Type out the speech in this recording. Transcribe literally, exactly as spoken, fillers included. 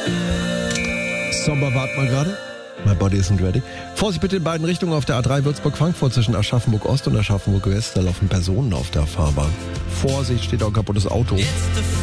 Sommer, wart mal gerade. My body isn't ready. Vorsicht bitte in beiden Richtungen auf der A drei Würzburg-Frankfurt zwischen Aschaffenburg Ost und Aschaffenburg West. Da laufen Personen auf der Fahrbahn. Vorsicht, steht auch ein kaputtes Auto.